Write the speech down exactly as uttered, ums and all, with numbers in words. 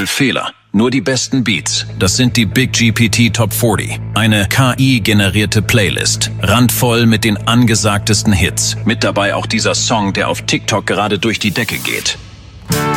Null Fehler. Nur die besten Beats. Das sind die Big G P T Top vierzig. Eine K I-generierte Playlist. Randvoll mit den angesagtesten Hits. Mit dabei auch dieser Song, der auf TikTok gerade durch die Decke geht.